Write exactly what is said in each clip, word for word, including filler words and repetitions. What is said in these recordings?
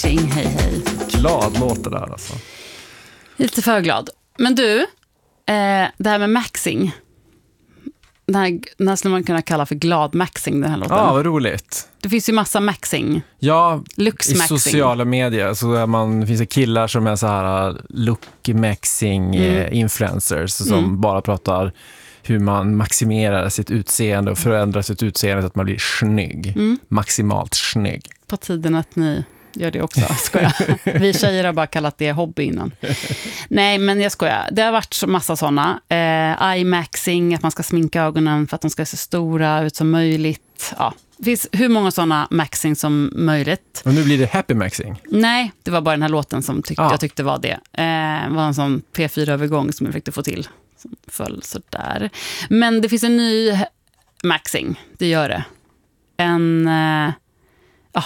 maxing, hej hej. Glad låter där alltså. Lite för glad. Men du, eh, det här med maxing. Den här, den här skulle man kunna kalla för glad maxing, den här låten. Ja, vad roligt. Det finns ju massa maxing. Ja, Lux i maxing. sociala medier så är man, det finns det killar som är så här look maxing Mm. eh, influencers som Mm. bara pratar hur man maximerar sitt utseende och förändrar sitt utseende så att man blir snygg. Mm. Maximalt snygg. På tiden att ni gör det också, skojar. Vi tjejer har bara kallat det hobby innan. Nej, men jag skojar. Det har varit så massa sådana. Eh, eye maxing, att man ska sminka ögonen för att de ska se stora ut som möjligt. Ja, det finns hur många sådana maxing som möjligt. Och nu blir det happy maxing. Nej, det var bara den här låten som tyckte, Ah. jag tyckte var det. Eh, det var en sån P fyra-övergång som jag fick få till. Som föll sådär. Men det finns en ny maxing, det gör det. En... Eh, ja,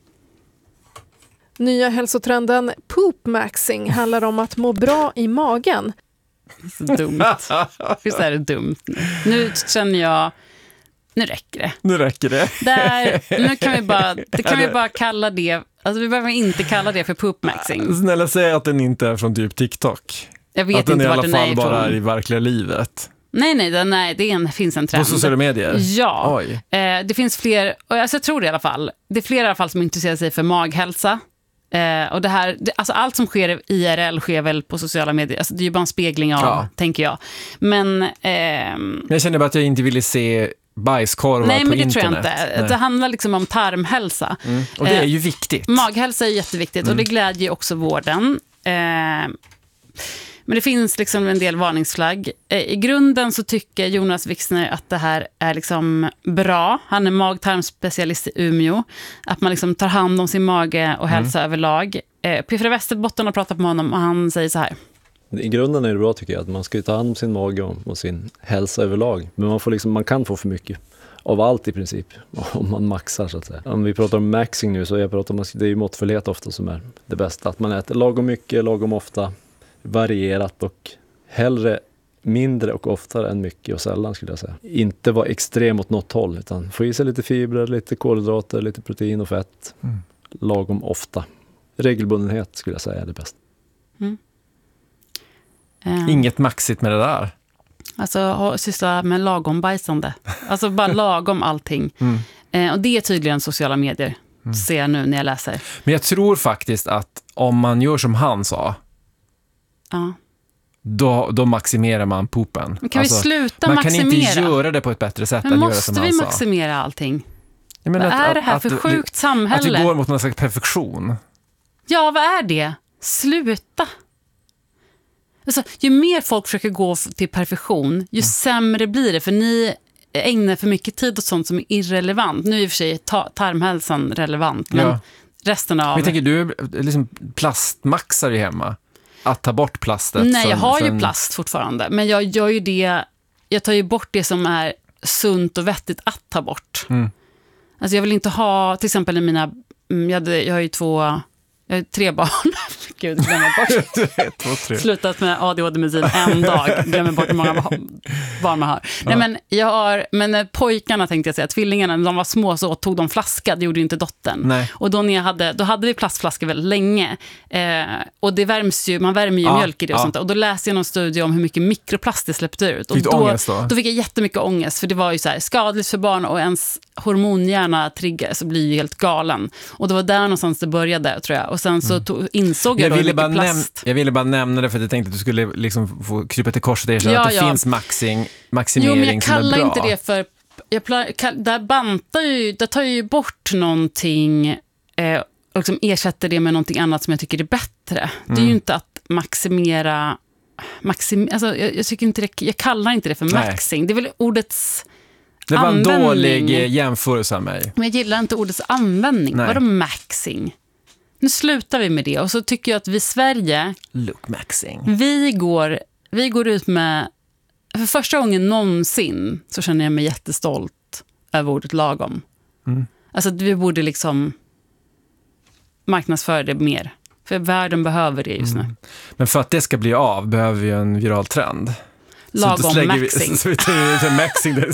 Nya hälsotrenden poop maxing handlar om att må bra i magen. så dumt. Visst är det dumt nu. Nu känner jag... Nu räcker det. Nu räcker det. Där, nu kan vi bara, det kan vi bara kalla det... Alltså vi behöver inte kalla det för poop maxing. Snälla säg att den inte är från typ TikTok. Jag vet att den inte i vart alla den fall är bara är ifrån. i verkliga livet. Nej, nej, den, nej det är en, finns en trend. På sociala medier? Ja, Oj. eh, det finns fler, och alltså jag tror det i alla fall, det är fler i alla fall som intresserar sig för maghälsa. Eh, och det här, det, alltså allt som sker I R L sker väl på sociala medier, alltså det är ju bara en spegling av, Ja. tänker jag. Men... ehm, Men jag känner bara att jag inte ville se bajskorvar nej, på men det internet. tror jag inte. Nej. Det handlar liksom om tarmhälsa. Mm. Och det är Eh, ju viktigt. Maghälsa är jätteviktigt och det glädjer ju också vården. Eh, men det finns liksom en del varningsflagg. Eh, I grunden så tycker Jonas Wixner att det här är liksom bra. Han är mag-tarmspecialist i Umeå. Att man liksom tar hand om sin mage och hälsa överlag. Eh, P fyra Västerbotten har pratat med honom och han säger så här. I grunden är det bra tycker jag att man ska ju ta hand om sin mage och, och sin hälsa överlag. Men man, får liksom, man kan få för mycket av allt i princip om man maxar så att säga. Om vi pratar om maxing nu så jag pratar om det är ju måttfullhet ofta som är det bästa. Att man äter lagom mycket, lagom ofta, varierat och hellre mindre och oftare än mycket och sällan skulle jag säga. Inte vara extrem åt något håll utan få i sig lite fibrer, lite kolhydrater, lite protein och fett. Mm. Lagom ofta. Regelbundenhet skulle jag säga är det bästa. Eh, Inget maxigt med det där. Alltså ha- syssla med lagom bajsande. Alltså bara lagom allting. Mm. Eh, och det är tydligen sociala medier. Ser jag nu när jag läser. Men jag tror faktiskt att om man gör som han sa, Ja. då, då maximerar man poopen. Men kan vi sluta man maximera? kan inte göra det på ett bättre sätt Men än göra som måste han vi sa. maximera allting? Jag menar Vad att- är det här att- för att sjukt vi, Att samhälle? vi går mot någon slags perfektion. Ja, vad är det? Sluta. Alltså, ju mer folk försöker gå f- till perfektion, ju sämre blir det. För ni ägnar för mycket tid åt sånt som är irrelevant. Nu är i och för sig ta- tarmhälsan relevant, men Ja. resten av... Men jag tänker, du liksom plastmaxar ju hemma. Att ta bort plastet. Nej, jag sen- har ju sen- plast fortfarande. Men jag gör ju det... Jag tar ju bort det som är sunt och vettigt att ta bort. Mm. Alltså jag vill inte ha, till exempel i mina... mm, Jag, hade, jag har ju två... Jag har tre barn. Gud, glömmer bort. Ett, två, tre. Slutat med A D H D-medicin en dag. Glömmer bort hur många barn man har. Nej, men jag har... Men eh, pojkarna tänkte jag säga, tvillingarna, när de var små så tog de flaska. Det gjorde inte dottern. Nej. Och då, när jag hade, då hade vi plastflaskor väldigt länge. Eh, och det värms ju, man värmer ju Ja, mjölk i det och ja. sånt där. Och då läste jag någon studie om hur mycket mikroplast det släppte ut. Och Fick du då, ångest då? då fick jag jättemycket ångest. För det var ju så här, skadligt för barn och ens hormonhjärna triggar så blir ju helt galen. Och det var där någonstans det började, tror jag. Och sen så tog, insåg jag, Jag då hur ville, bara mycket näm- plast... jag ville bara nämna det för att jag tänkte att du skulle liksom få krypa till korset och erkänna Ja, att det ja. finns maxing, Jo, maximering men jag som är kallar bra. inte det för... Jag pla- kall, där bantar ju... Där tar jag ju bort någonting eh, och liksom ersätter det med någonting annat som jag tycker är bättre. Det är Mm. ju inte att maximera... Maxim, alltså, jag, jag, tycker inte det, jag kallar inte det för Nej. maxing. Det är väl ordets Det var en användning. dålig eh, jämförelse av mig. Men jag gillar inte ordets användning. Nej. Vadå maxing? Nu slutar vi med det. Och så tycker jag att vi i Sverige, Look maxing. vi går, vi går ut med... För första gången någonsin så känner jag mig jättestolt över ordet lagom. Mm. Alltså att vi borde liksom marknadsföra det mer. För världen behöver det just nu. Mm. Men för att det ska bli av behöver vi en viral trend. Lagom Så då slänger vi- maxing. Så vi tar maxing, det